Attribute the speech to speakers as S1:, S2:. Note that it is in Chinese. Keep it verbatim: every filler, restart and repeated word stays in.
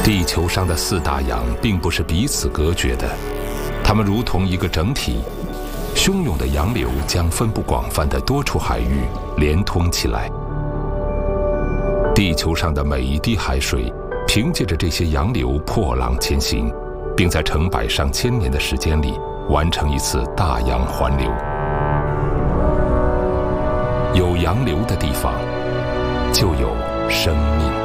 S1: 地球上的四大洋并不是彼此隔绝的，它们如同一个整体，汹涌的洋流将分布广泛的多处海域连通起来。地球上的每一滴海水凭借着这些洋流破浪前行，并在成百上千年的时间里完成一次大洋环流。有洋流的地方，就有生命。